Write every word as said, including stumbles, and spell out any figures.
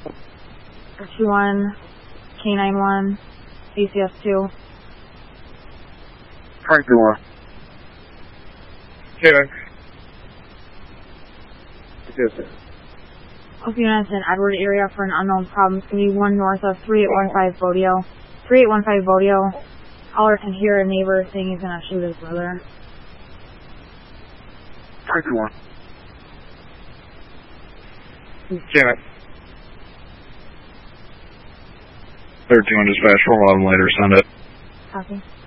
two one, K nine one, A C S two. Frank two one. K nine. Yes, sir. Open units in Edward area for an unknown problem. It's going to be one north of three eight one five Bodio. three eight one five Bodio. Caller can hear a neighbor saying he's going to shoot his brother. Frank two one. K nine. thirteen one dispatch, four eleven later, send it. Copy.